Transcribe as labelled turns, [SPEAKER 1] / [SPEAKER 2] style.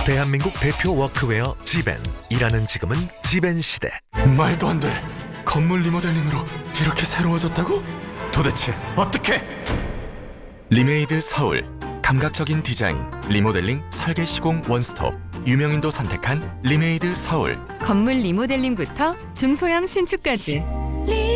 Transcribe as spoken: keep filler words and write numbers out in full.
[SPEAKER 1] 대한민국 대표 워크웨어 지벤. 일하는 지금은 지벤 시대.
[SPEAKER 2] 말도 안 돼. 건물 리모델링으로 이렇게 새로워졌다고? 도대체 어떻게? 리메이드 서울. 감각적인 디자인, 리모델링, 설계 시공 원스톱. 유명인도 선택한 리메이드 서울.
[SPEAKER 3] 건물 리모델링부터 중소형 신축까지.